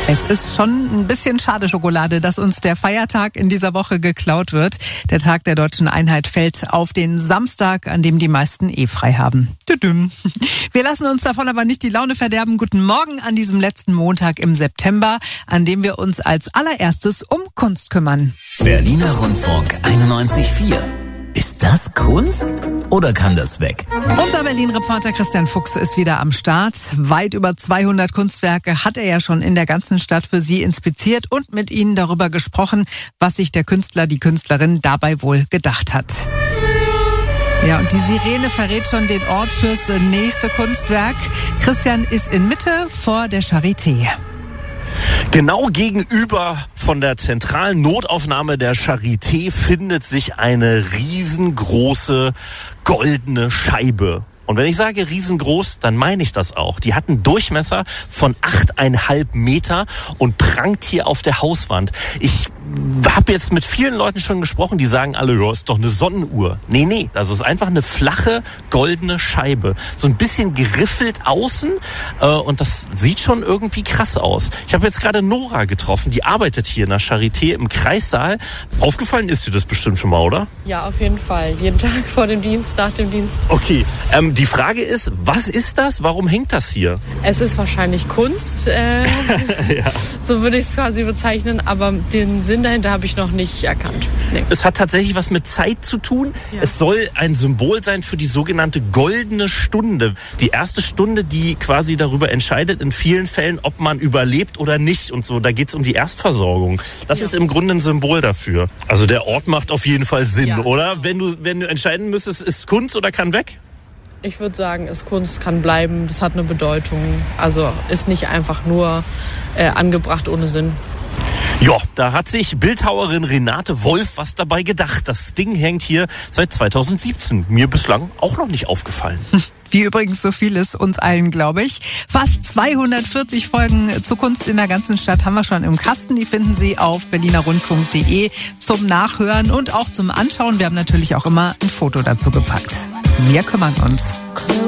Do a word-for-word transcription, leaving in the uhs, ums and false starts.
Es ist schon ein bisschen schade, Schokolade, dass uns der Feiertag in dieser Woche geklaut wird. Der Tag der Deutschen Einheit fällt auf den Samstag, an dem die meisten eh frei haben. Tüdüm. Wir lassen uns davon aber nicht die Laune verderben. Guten Morgen an diesem letzten Montag im September, an dem wir uns als allererstes um Kunst kümmern. Berliner Rundfunk einundneunzig Komma vier. Ist das Kunst oder kann das weg? Unser Berlin-Reporter Christian Fuchs ist wieder am Start. Weit über zweihundert Kunstwerke hat er ja schon in der ganzen Stadt für Sie inspiziert und mit Ihnen darüber gesprochen, was sich der Künstler, die Künstlerin dabei wohl gedacht hat. Ja, und die Sirene verrät schon den Ort fürs nächste Kunstwerk. Christian ist in Mitte vor der Charité. Genau gegenüber von der zentralen Notaufnahme der Charité findet sich eine riesengroße goldene Scheibe. Und wenn ich sage riesengroß, dann meine ich das auch. Die hat einen Durchmesser von achteinhalb Meter und prangt hier auf der Hauswand. Ich habe jetzt mit vielen Leuten schon gesprochen, die sagen alle, ja, ist doch eine Sonnenuhr. Nee, nee, das ist einfach eine flache, goldene Scheibe. So ein bisschen geriffelt außen äh, und das sieht schon irgendwie krass aus. Ich habe jetzt gerade Nora getroffen, die arbeitet hier in der Charité im Kreissaal. Aufgefallen ist dir das bestimmt schon mal, oder? Ja, auf jeden Fall. Jeden Tag vor dem Dienst, nach dem Dienst. Okay, ähm, die Frage ist, was ist das? Warum hängt das hier? Es ist wahrscheinlich Kunst, äh, ja. So würde ich es quasi bezeichnen, aber den Sinn dahinter habe ich noch nicht erkannt. Nee. Es hat tatsächlich was mit Zeit zu tun. Ja. Es soll ein Symbol sein für die sogenannte goldene Stunde. Die erste Stunde, die quasi darüber entscheidet in vielen Fällen, ob man überlebt oder nicht und so. Da geht es um die Erstversorgung. Das ja. ist im Grunde ein Symbol dafür. Also der Ort macht auf jeden Fall Sinn, ja. oder? Wenn du, wenn du entscheiden müsstest, ist Kunst oder kann weg? Ich würde sagen, ist Kunst, kann bleiben, das hat eine Bedeutung. Also ist nicht einfach nur äh, angebracht ohne Sinn. Ja, da hat sich Bildhauerin Renate Wolf was dabei gedacht. Das Ding hängt hier seit zweitausendsiebzehn. Mir bislang auch noch nicht aufgefallen. Wie übrigens so vieles uns allen, glaube ich. Fast zweihundertvierzig Folgen zu Kunst in der ganzen Stadt haben wir schon im Kasten. Die finden Sie auf berlinerrundfunk punkt de zum Nachhören und auch zum Anschauen. Wir haben natürlich auch immer ein Foto dazu gepackt. Wir kümmern uns.